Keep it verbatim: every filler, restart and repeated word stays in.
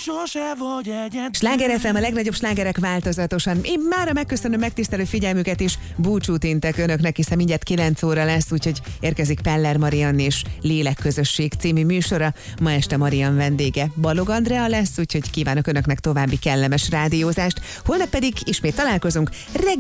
sose vagy egyedül. Sláger ef em, a legnagyobb slágerek változatosan. Én mára megköszönöm megtisztelő figyelmüket is, búcsút intek önöknek, hiszen mindjárt kilenc óra lesz, úgyhogy érkezik Peller Mariann és Lélekközösség című műsora. Ma este Mariann vendége Balog Andrea lesz, úgyhogy kívánok önöknek további kellemes rádiózást. Holnap pedig ismét találkozunk. Reggel